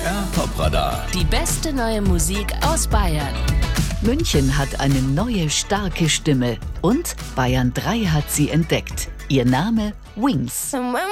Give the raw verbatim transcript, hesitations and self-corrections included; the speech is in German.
R Top-Radar. Die beste neue Musik aus Bayern. München hat eine neue, starke Stimme und Bayern drei hat sie entdeckt. Ihr Name Wings.